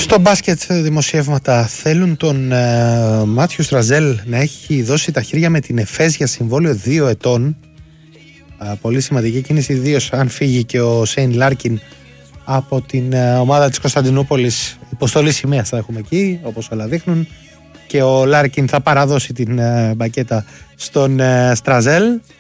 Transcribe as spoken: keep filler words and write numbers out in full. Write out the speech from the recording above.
Στο μπάσκετ δημοσιεύματα θέλουν τον uh, Μάθιου Στραζέλ να έχει δώσει τα χέρια με την Εφές για συμβόλαιο δύο ετών. Uh, πολύ σημαντική κίνηση, ιδίως αν φύγει και ο Σέιν Λάρκιν από την uh, ομάδα της Κωνσταντινούπολης. Υποστολή σημαίας θα έχουμε εκεί, όπως όλα δείχνουν, και ο Λάρκιν θα παραδώσει την uh, μπακέτα στον uh, Στραζέλ.